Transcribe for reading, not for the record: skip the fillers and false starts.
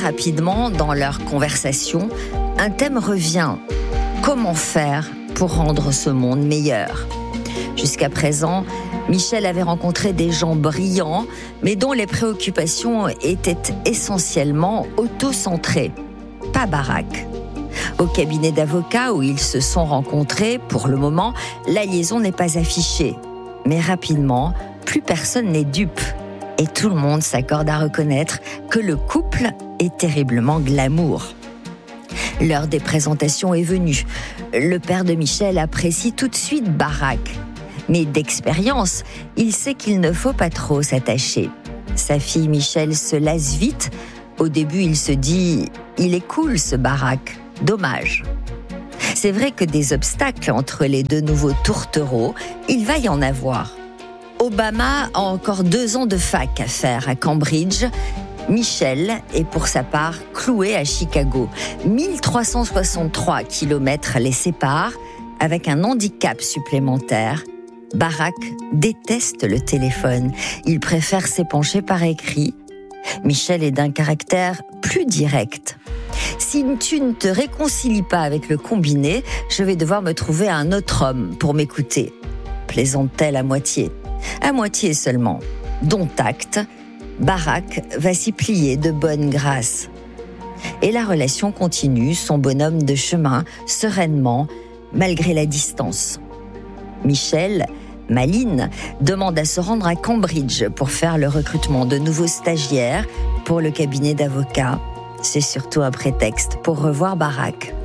rapidement, dans leur conversation, un thème revient. Comment faire pour rendre ce monde meilleur ? Jusqu'à présent, Michel avait rencontré des gens brillants, mais dont les préoccupations étaient essentiellement auto-centrées. Pas Barack. Au cabinet d'avocats où ils se sont rencontrés, pour le moment, la liaison n'est pas affichée. Mais rapidement, plus personne n'est dupe. Et tout le monde s'accorde à reconnaître que le couple est terriblement glamour. L'heure des présentations est venue. Le père de Michel apprécie tout de suite Barack. Mais d'expérience, il sait qu'il ne faut pas trop s'attacher. Sa fille Michel se lasse vite. Au début, il se dit « Il est cool ce Barack, dommage ». C'est vrai que des obstacles entre les deux nouveaux tourtereaux, il va y en avoir. Obama a encore 2 ans de fac à faire à Cambridge. Michel est pour sa part cloué à Chicago. 1363 kilomètres les séparent, avec un handicap supplémentaire. Barack déteste le téléphone. Il préfère s'épancher par écrit. Michel est d'un caractère plus direct. Si tu ne te réconcilies pas avec le combiné, je vais devoir me trouver un autre homme pour m'écouter. Plaisante-t-elle à moitié seulement. Dont acte, Barack va s'y plier de bonne grâce. Et la relation continue son bonhomme de chemin, sereinement, malgré la distance. Michel, maline, demande à se rendre à Cambridge pour faire le recrutement de nouveaux stagiaires pour le cabinet d'avocats. C'est surtout un prétexte pour revoir Barack.